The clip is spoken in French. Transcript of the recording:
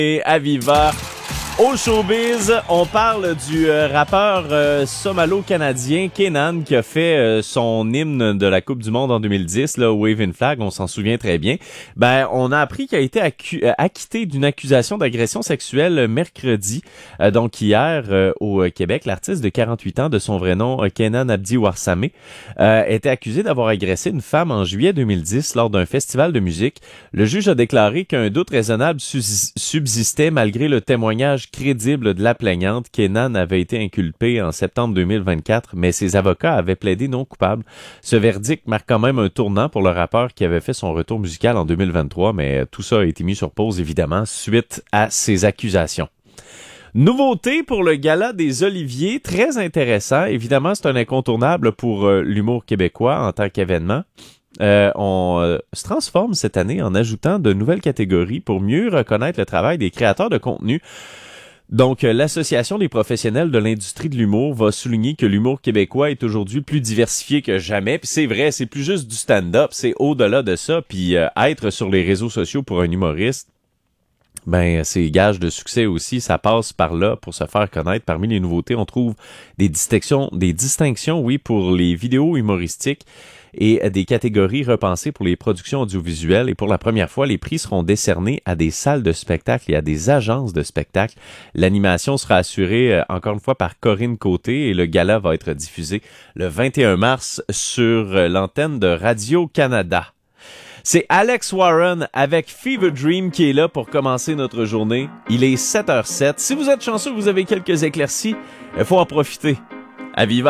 Et Aviva. Au showbiz, on parle du rappeur somalo-canadien Kenan qui a fait son hymne de la Coupe du Monde en 2010, là, Waving Flag, on s'en souvient très bien. Ben, on a appris qu'il a été acquitté d'une accusation d'agression sexuelle mercredi, donc hier au Québec. L'artiste de 48 ans, de son vrai nom Kenan Abdi Warsame, était accusé d'avoir agressé une femme en juillet 2010 lors d'un festival de musique. Le juge a déclaré qu'un doute raisonnable subsistait malgré le témoignage crédible de la plaignante. Kenan avait été inculpé en septembre 2024, mais ses avocats avaient plaidé non coupable. Ce verdict marque quand même un tournant pour le rappeur qui avait fait son retour musical en 2023, mais tout ça a été mis sur pause, évidemment, suite à ces accusations. Nouveauté pour le Gala des Oliviers, très intéressant. Évidemment, c'est un incontournable pour l'humour québécois en tant qu'événement. On se transforme cette année en ajoutant de nouvelles catégories pour mieux reconnaître le travail des créateurs de contenu. Donc, l'Association des professionnels de l'industrie de l'humour va souligner que l'humour québécois est aujourd'hui plus diversifié que jamais. Puis c'est vrai, c'est plus juste du stand-up, c'est au-delà de ça. Puis être sur les réseaux sociaux pour un humoriste, ben c'est gage de succès aussi, ça passe par là pour se faire connaître. Parmi les nouveautés, on trouve des distinctions, oui, pour les vidéos humoristiques et des catégories repensées pour les productions audiovisuelles. Et pour la première fois, les prix seront décernés à des salles de spectacle et à des agences de spectacle. L'animation sera assurée encore une fois par Corinne Côté et le gala va être diffusé le 21 mars sur l'antenne de Radio-Canada. C'est Alex Warren avec Fever Dream qui est là pour commencer notre journée. Il est 7h07. Si vous êtes chanceux, vous avez quelques éclaircies, il faut en profiter. À Viva!